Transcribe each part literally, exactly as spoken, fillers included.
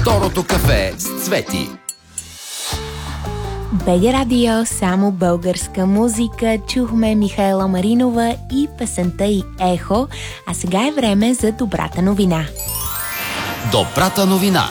Второто кафе с Цвети. БГ Радио, само българска музика. Чухме Михаела Маринова и песента й Ехо. А сега е време за добрата новина. Добрата новина.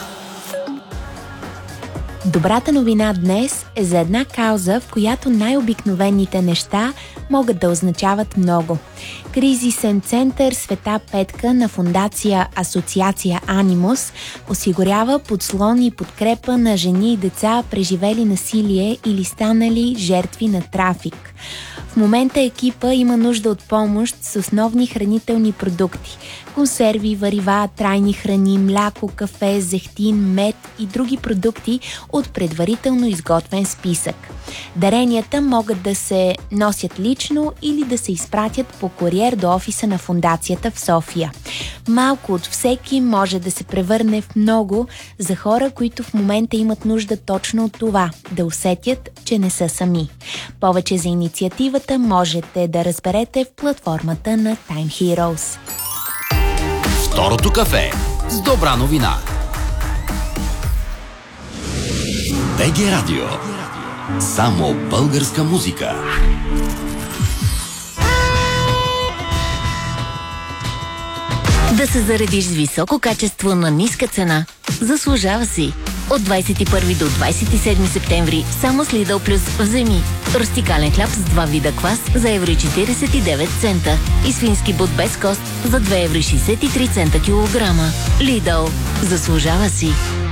Добрата новина днес е за една кауза, в която най-обикновените неща могат да означават много. Кризисен център Света Петка на фондация Асоциация Анимус осигурява подслон и подкрепа на жени и деца, преживели насилие или станали жертви на трафик. В момента екипа има нужда от помощ с основни хранителни продукти – консерви, варива, трайни храни, мляко, кафе, зехтин, мед и други продукти от предварително изготвен списък. Даренията могат да се носят лично или да се изпратят по куриер до офиса на фондацията в София. Малко от всеки може да се превърне в много за хора, които в момента имат нужда точно от това – да усетят, че не са сами. Повече за инициативата можете да разберете в платформата на Time Heroes. Второто кафе с добра новина. БГ Радио. Само българска музика. Да се заредиш с високо качество на ниска цена. Заслужава си. От двадесет и първи до двадесет и седми септември само с Lidl Plus вземи рустикален хляб с два вида квас за едно евро четиридесет и девет цента и свински бут без кост за две евро шестдесет и три цента килограма. Lidl. Заслужава си.